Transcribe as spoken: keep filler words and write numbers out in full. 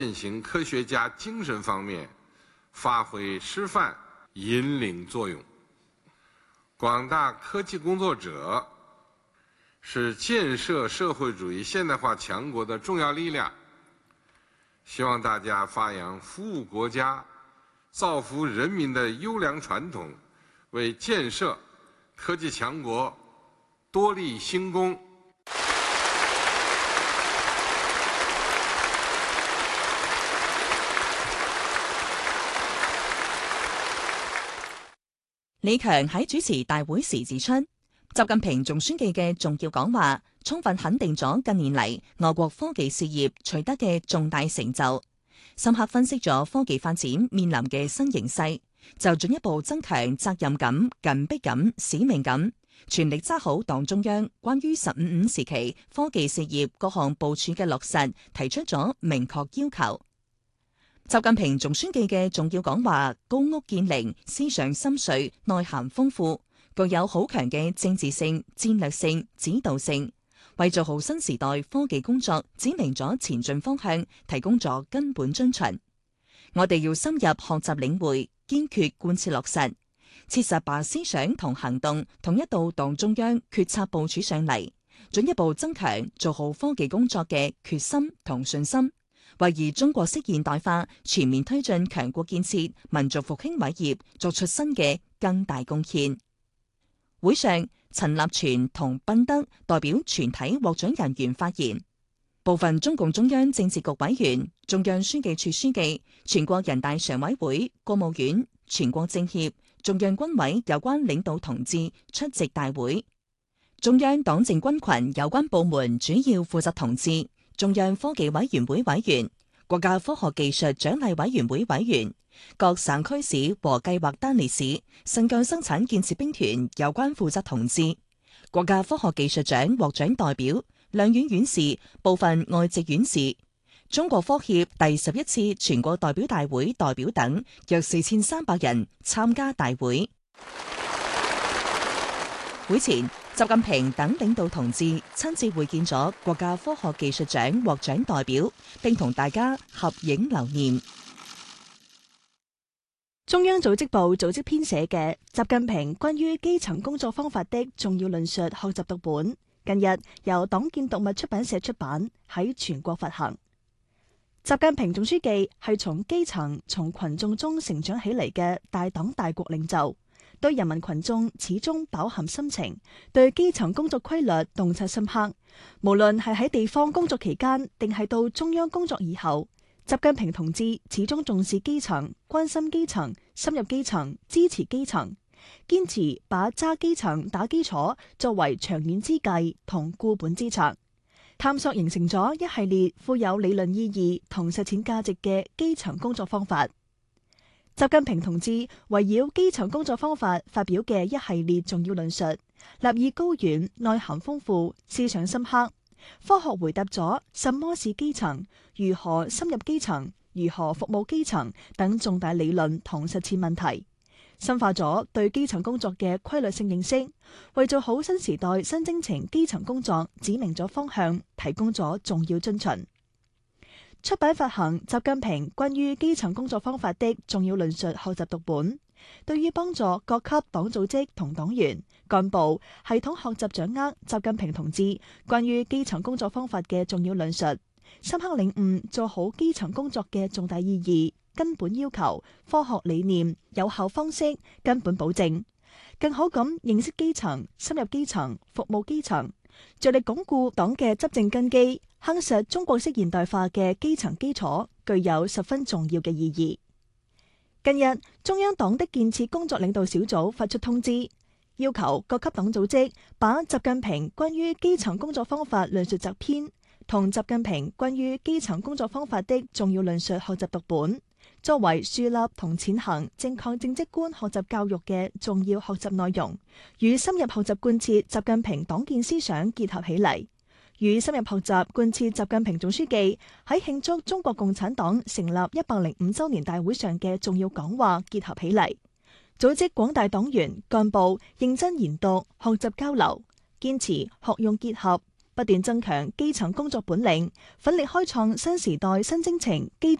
践行科学家精神方面发挥示范引领作用。广大科技工作者是建设社会主义现代化强国的重要力量。希望大家发扬服务国家、造福人民的优良传统，为建设科技强国多立新功。 李強喺主持大會時指出，習近平總書記嘅重要講話，充分肯定咗近年嚟我國科技事業取得嘅重大成就，深刻分析咗科技發展面臨嘅新形勢，就進一步增強責任感、緊迫感、使命感，全力揸好黨中央關於十五五時期科技事業各項部署嘅落實，提出咗明確要求。習近平總書記嘅重要講話高屋建瓴，思想深邃，內涵豐富，具有好強嘅政治性、戰略性、指導性，為做好新時代科技工作指明咗前進方向，提供咗根本遵循。我哋要深入學習領會，堅決貫徹落實，切實把思想同行動統一到黨中央決策部署上嚟，進一步增強做好科技工作嘅決心同信心，為以中國式現代化全面推進強國建設、民族復興偉業作出新嘅更大貢獻。會上，陳立全同賓德代表全體獲獎人員發言，部分中共中央政治局委員、中央書記處書記、全國人大常委會、國務院、全國政協、中央軍委有關領導同志出席大會，中央黨政軍群有關部門主要負責同志、中央科技委員會委員、國家科學技術獎勵委員會委員、各省區市和計劃單列市、新疆生產建設兵團有關負責同志、國家科學技術獎獲獎代表、兩院院士、部分外籍院士、中國科協第十一次全國代表大會代表等約四千三百人參加大會。會前，習近平等領導同志親自會見咗國家科學技術獎獲獎代表，並同大家合影留念。 中央組織部組織編寫嘅《習近平關於基層工作方法的重要論述》學習讀本，近日由黨建讀物出版社出版，喺全國發行。習近平總書記係從基層、從群眾中成長起嚟嘅大黨大國領袖。對人民群眾始終飽含深情，對基層工作規律洞察深刻。無論係喺地方工作期間，定係到中央工作以後，習近平同志始終重視基層、關心基層、深入基層、支持基層，堅持把揸基層、打基礎作為長遠之計同固本之策，探索形成咗一系列富有理論意義同實踐價值嘅基層工作方法。習近平同志圍繞基層工作方法發表嘅一系列重要論述，立意高遠、內涵豐富、思想深刻，科學回答咗什麼是基層、如何深入基層、如何服務基層等重大理論同實踐問題，深化咗對基層工作嘅規律性認識，為做好新時代新征程基層工作指明咗方向，提供咗重要遵循。出版發行《習近平關於基層工作方法的重要論述》學習讀本，對於幫助各級黨組織同黨員幹部系統學習掌握習近平同志關於基層工作方法嘅重要論述，深刻領悟做好基層工作嘅重大意義、根本要求、科學理念、有效方式、根本保證，更好咁認識基層、深入基層、服務基層，着力鞏固黨嘅執政根基，夯實中國式現代化嘅基層基礎，具有十分重要嘅意義。近日，中央黨的建設工作領導小組發出通知，要求各級黨組織把習近平關於基層工作方法論述集篇同習近平關於基層工作方法的重要論述學習讀本，作為樹立同踐行正確政績觀學習教育嘅重要學習內容，與深入學習貫徹習近平黨建思想結合起嚟，與深入學習貫徹習近平總書記喺慶祝中國共產黨成立一百零五週年大會上嘅重要講話結合起嚟，組織廣大黨員幹部認真研讀、學習交流，堅持學用結合，不不斷增強基層工作本領，奮力開創新時代新征程基